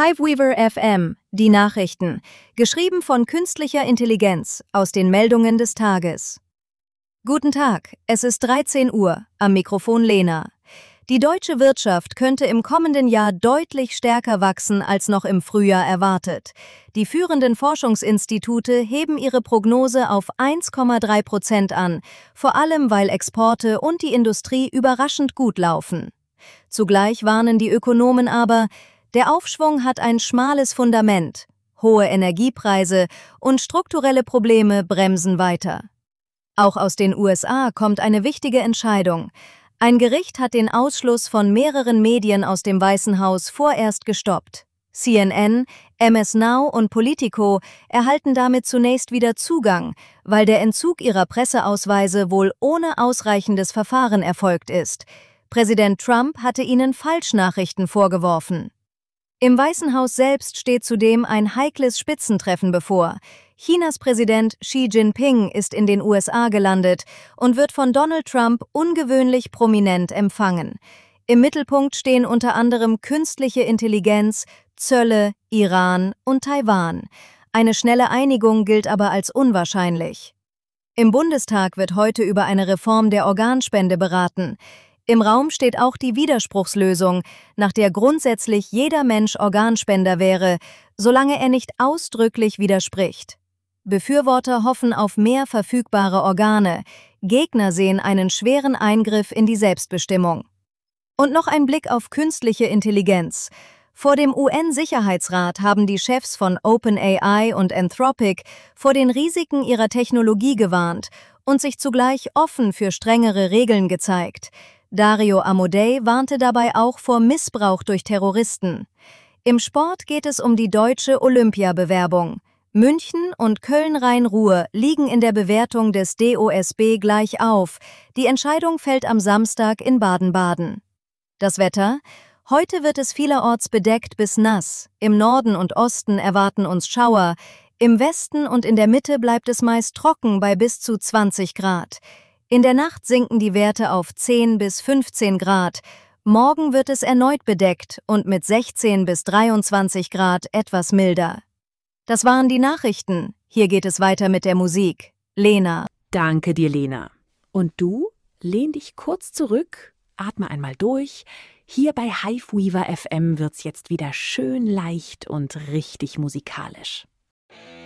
Hiveweaver FM, die Nachrichten, geschrieben von künstlicher Intelligenz aus den Meldungen des Tages. Guten Tag, es ist 13 Uhr, am Mikrofon Lena. Die deutsche Wirtschaft könnte im kommenden Jahr deutlich stärker wachsen als noch im Frühjahr erwartet. Die führenden Forschungsinstitute heben ihre Prognose auf 1,3% an, vor allem weil Exporte und die Industrie überraschend gut laufen. Zugleich warnen die Ökonomen aber, der Aufschwung hat ein schmales Fundament, hohe Energiepreise und strukturelle Probleme bremsen weiter. Auch aus den USA kommt eine wichtige Entscheidung. Ein Gericht hat den Ausschluss von mehreren Medien aus dem Weißen Haus vorerst gestoppt. CNN, MS Now und Politico erhalten damit zunächst wieder Zugang, weil der Entzug ihrer Presseausweise wohl ohne ausreichendes Verfahren erfolgt ist. Präsident Trump hatte ihnen Falschnachrichten vorgeworfen. Im Weißen Haus selbst steht zudem ein heikles Spitzentreffen bevor. Chinas Präsident Xi Jinping ist in den USA gelandet und wird von Donald Trump ungewöhnlich prominent empfangen. Im Mittelpunkt stehen unter anderem künstliche Intelligenz, Zölle, Iran und Taiwan. Eine schnelle Einigung gilt aber als unwahrscheinlich. Im Bundestag wird heute über eine Reform der Organspende beraten. Im Raum steht auch die Widerspruchslösung, nach der grundsätzlich jeder Mensch Organspender wäre, solange er nicht ausdrücklich widerspricht. Befürworter hoffen auf mehr verfügbare Organe, Gegner sehen einen schweren Eingriff in die Selbstbestimmung. Und noch ein Blick auf künstliche Intelligenz. Vor dem UN-Sicherheitsrat haben die Chefs von OpenAI und Anthropic vor den Risiken ihrer Technologie gewarnt und sich zugleich offen für strengere Regeln gezeigt. Dario Amodei warnte dabei auch vor Missbrauch durch Terroristen. Im Sport geht es um die deutsche Olympiabewerbung. München und Köln-Rhein-Ruhr liegen in der Bewertung des DOSB gleich auf. Die Entscheidung fällt am Samstag in Baden-Baden. Das Wetter? Heute wird es vielerorts bedeckt bis nass. Im Norden und Osten erwarten uns Schauer. Im Westen und in der Mitte bleibt es meist trocken bei bis zu 20 Grad. In der Nacht sinken die Werte auf 10 bis 15 Grad. Morgen wird es erneut bedeckt und mit 16 bis 23 Grad etwas milder. Das waren die Nachrichten. Hier geht es weiter mit der Musik. Lena. Danke dir, Lena. Und du? Lehn dich kurz zurück, atme einmal durch. Hier bei Hiveweaver FM wird's jetzt wieder schön leicht und richtig musikalisch.